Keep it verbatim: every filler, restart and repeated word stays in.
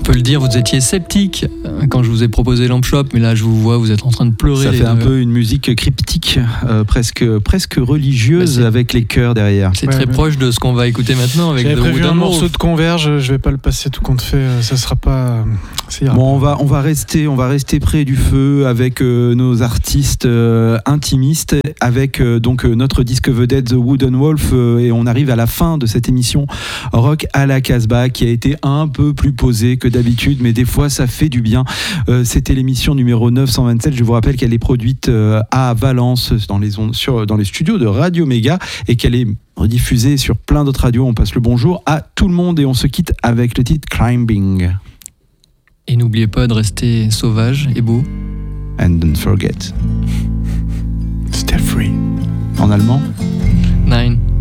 On peut le dire, vous étiez sceptique quand je vous ai proposé Lamp Shop, mais là je vous vois, vous êtes en train de pleurer. Ça fait deux. un peu une musique cryptique, euh, presque, presque religieuse, bah avec les chœurs derrière. C'est ouais, très ouais. proche de ce qu'on va écouter maintenant avec J'avais The prévu Wooden un Wolf. morceau de Converge, je vais pas le passer tout compte fait, ça sera pas. Ça ira Bon, pas. on va, on va rester, on va rester près du feu avec euh, nos artistes euh, intimistes, avec euh, donc euh, notre disque vedette The Wooden Wolf, euh, et on arrive à la fin de cette émission Rock à la Casbah, qui a été un peu plus posée que d'habitude, mais des fois ça fait du bien. Euh, c'était l'émission numéro neuf cent vingt-sept. Je vous rappelle qu'elle est produite euh, à Valence, dans les ondes, sur, dans les studios de Radio Méga, et qu'elle est rediffusée sur plein d'autres radios. On passe le bonjour à tout le monde et on se quitte avec le titre Climbing. Et n'oubliez pas de rester sauvage et beau. And don't forget, stay free. En allemand? Nine.